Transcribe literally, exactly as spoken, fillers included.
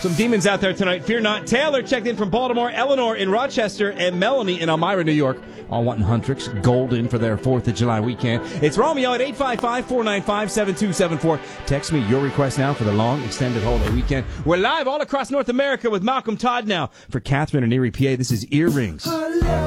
Some demons out there tonight. Fear not. Taylor checked in from Baltimore, Eleanor in Rochester, and Melanie in Elmira, New York. All wanting Huntrix golden for their fourth of July weekend. It's Romeo at eight five five, four nine five, seven two seven four. Text me your request now for the long extended holiday weekend. We're live all across North America with Malcolm Todd now. For Catherine in Erie, P A, this is Earrings.